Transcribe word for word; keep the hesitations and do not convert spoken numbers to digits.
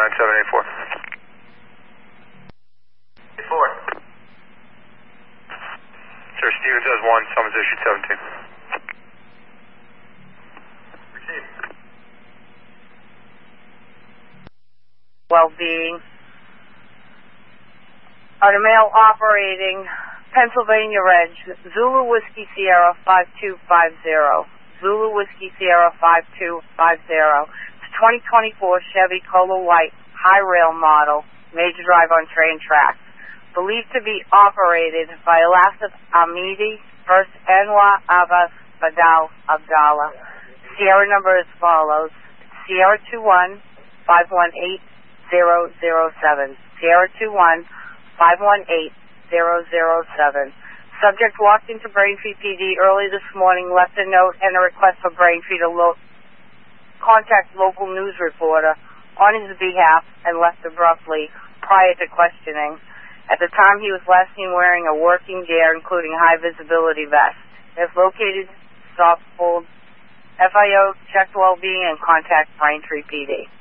nine seven eight four. four. Sir, Stevens has one, summons issued seventeen. Receive. Well-being. On a male operating Pennsylvania Reg, Zulu Whiskey Sierra five two five zero. Zulu Whiskey Sierra five two five zero. It's a twenty twenty-four Chevy Cola White high rail model, major drive on train tracks. Believed to be operated by Elasif Amidi, First Anwar Abbas Badal Abdallah. Sierra number as follows: Sierra two one five one eight zero zero seven. Sierra two one five one eight zero zero seven. Subject walked into Braintree P D early this morning, left a note and a request for Braintree to lo- contact local news reporter on his behalf and left abruptly prior to questioning. At the time, he was last seen wearing a working gear, including high visibility vest. If located, stop, hold, F I O, check well-being, and contact Braintree P D.